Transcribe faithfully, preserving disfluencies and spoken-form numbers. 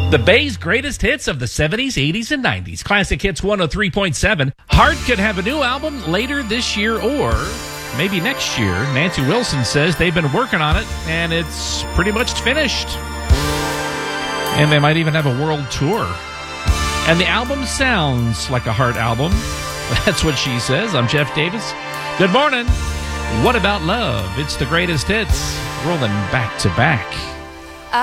The Bay's greatest hits of the seventies, eighties, and nineties. Classic Hits one oh three point seven. Heart could have a new album later this year or maybe next year. Nancy Wilson says they've been working on it, and it's pretty much finished. And they might even have a world tour. And the album sounds like a Heart album. That's what she says. I'm Jeff Davis. Good morning. What about love? It's the greatest hits, rolling back to back.